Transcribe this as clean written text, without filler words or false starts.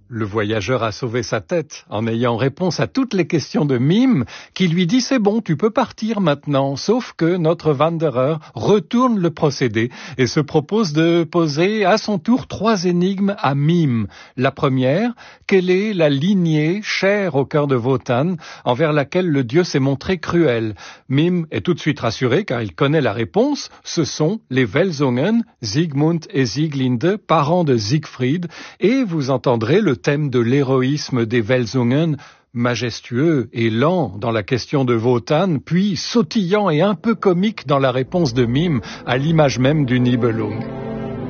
Le voyageur a sauvé sa tête en ayant réponse à toutes les questions de Mime qui lui dit « C'est bon, tu peux partir maintenant ». Sauf que notre Wanderer retourne le procédé et se propose de poser à son tour 3 énigmes à Mime. La première, quelle est la lignée chère au cœur de Wotan envers laquelle le dieu s'est montré cruel? Mime est tout de suite rassuré car il connaît la réponse. Ce sont les Welsungen, Siegmund et Sieglinde, parents de Siegfried, et vous entendrez le thème de l'héroïsme des Welsungen, majestueux et lent dans la question de Wotan, puis sautillant et un peu comique dans la réponse de Mime, à l'image même du Nibelung.